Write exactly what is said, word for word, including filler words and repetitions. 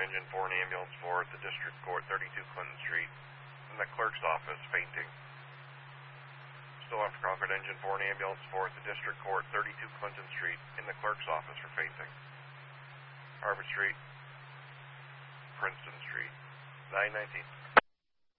engine for an ambulance for the District Court, thirty-two Clinton Street, in the clerk's office, fainting. Still after Concord engine for an ambulance for the District Court, thirty-two Clinton Street, in the clerk's office for fainting. Harvard Street, Princeton Street, nine nineteen.